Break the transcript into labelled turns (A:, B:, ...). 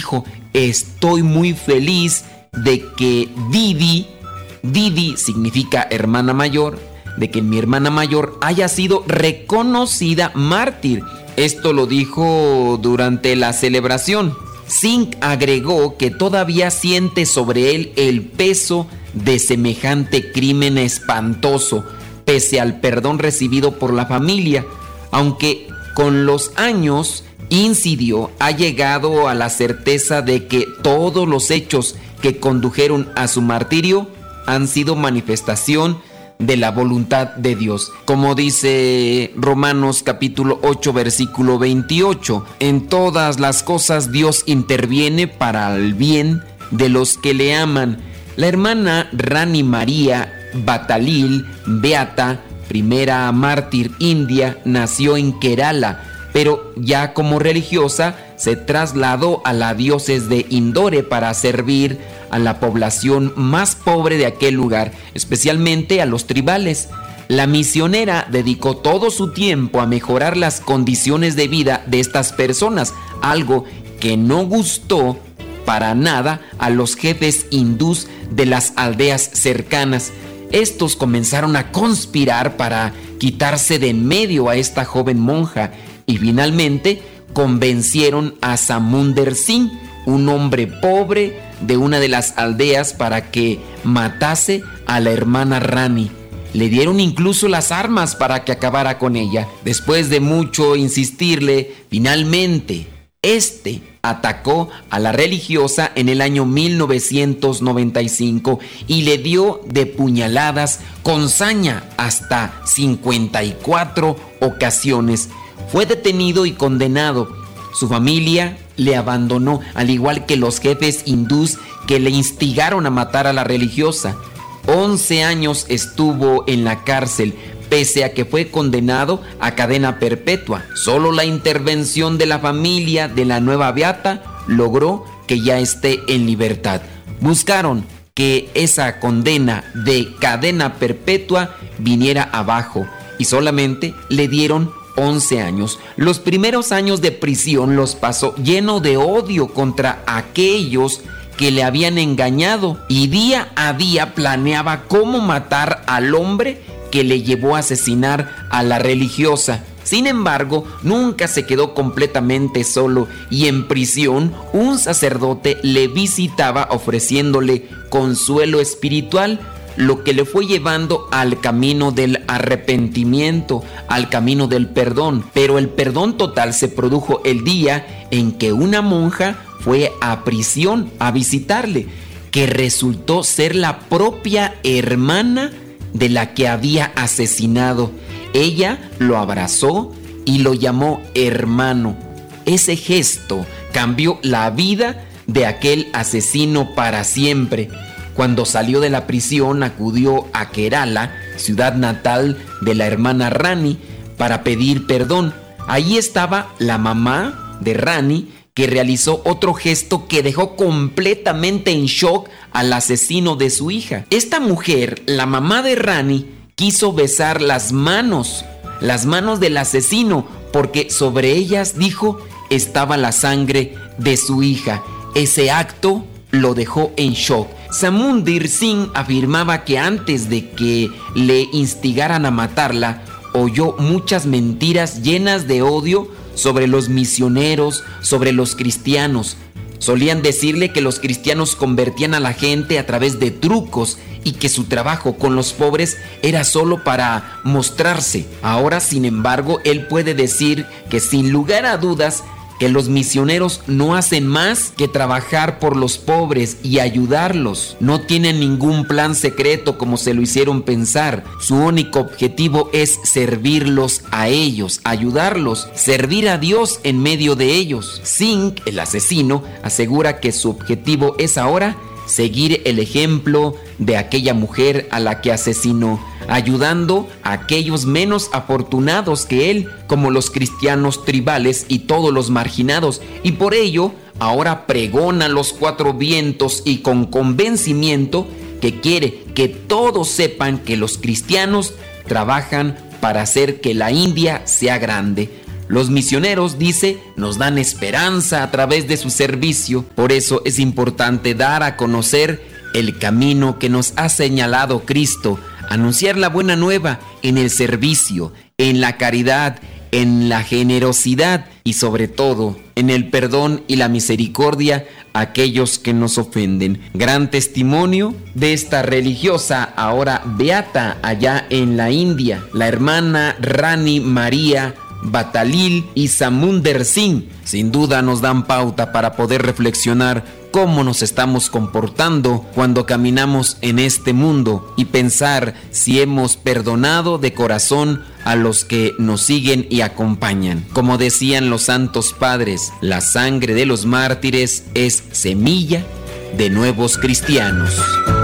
A: dijo: estoy muy feliz de que Didi significa hermana mayor, de que mi hermana mayor haya sido reconocida mártir. Esto lo dijo durante la celebración. Singh agregó que todavía siente sobre él el peso de semejante crimen espantoso, pese al perdón recibido por la familia, aunque con los años incidió, ha llegado a la certeza de que todos los hechos que condujeron a su martirio han sido manifestación de la voluntad de Dios. Como dice Romanos capítulo 8 versículo 28, en todas las cosas Dios interviene para el bien de los que le aman. La hermana Rani María Batalil Beata, primera mártir india, nació en Kerala, pero ya como religiosa se trasladó a la diócesis de Indore para servir a la población más pobre de aquel lugar, especialmente a los tribales. La misionera dedicó todo su tiempo a mejorar las condiciones de vida de estas personas, algo que no gustó para nada a los jefes hindús de las aldeas cercanas. Estos comenzaron a conspirar para quitarse de en medio a esta joven monja y finalmente convencieron a Samunder Singh, un hombre pobre de una de las aldeas, para que matase a la hermana Rani. Le dieron incluso las armas para que acabara con ella. Después de mucho insistirle, finalmente atacó a la religiosa en el año 1995 y le dio de puñaladas con saña hasta 54 ocasiones. Fue detenido y condenado. Su familia le abandonó, al igual que los jefes hindús que le instigaron a matar a la religiosa. 11 años estuvo en la cárcel, pese a que fue condenado a cadena perpetua. Solo la intervención de la familia de la nueva beata logró que ya esté en libertad. Buscaron que esa condena de cadena perpetua viniera abajo y solamente le dieron 11 años. Los primeros años de prisión los pasó lleno de odio contra aquellos que le habían engañado y día a día planeaba cómo matar al hombre que le llevó a asesinar a la religiosa. Sin embargo, nunca se quedó completamente solo y en prisión un sacerdote le visitaba ofreciéndole consuelo espiritual, lo que le fue llevando al camino del arrepentimiento, al camino del perdón. Pero el perdón total se produjo el día en que una monja fue a prisión a visitarle, que resultó ser la propia hermana de la que había asesinado. Ella lo abrazó y lo llamó hermano. Ese gesto cambió la vida de aquel asesino para siempre. Cuando salió de la prisión, acudió a Kerala, ciudad natal de la hermana Rani, para pedir perdón. Allí estaba la mamá de Rani, que realizó otro gesto que dejó completamente en shock al asesino de su hija. Esta mujer, la mamá de Rani, quiso besar las manos del asesino, porque sobre ellas, dijo, estaba la sangre de su hija. Ese acto lo dejó en shock. Samundir Singh afirmaba que antes de que le instigaran a matarla, oyó muchas mentiras llenas de odio sobre los misioneros, sobre los cristianos. Solían decirle que los cristianos convertían a la gente a través de trucos y que su trabajo con los pobres era solo para mostrarse. Ahora, sin embargo, él puede decir que sin lugar a dudas que los misioneros no hacen más que trabajar por los pobres y ayudarlos. No tienen ningún plan secreto como se lo hicieron pensar. Su único objetivo es servirlos a ellos, ayudarlos, servir a Dios en medio de ellos. Singh, el asesino, asegura que su objetivo es ahora seguir el ejemplo de aquella mujer a la que asesinó, ayudando a aquellos menos afortunados que él, como los cristianos tribales y todos los marginados, y por ello ahora pregona los cuatro vientos y con convencimiento que quiere que todos sepan que los cristianos trabajan para hacer que la India sea grande. Los misioneros, dice, nos dan esperanza a través de su servicio. Por eso es importante dar a conocer el camino que nos ha señalado Cristo, anunciar la buena nueva en el servicio, en la caridad, en la generosidad y sobre todo en el perdón y la misericordia a aquellos que nos ofenden. Gran testimonio de esta religiosa ahora beata allá en la India, la hermana Rani María Batalil y Samunder Singh. Sin duda nos dan pauta para poder reflexionar cómo nos estamos comportando cuando caminamos en este mundo y pensar si hemos perdonado de corazón a los que nos siguen y acompañan. Como decían los santos padres, la sangre de los mártires es semilla de nuevos cristianos.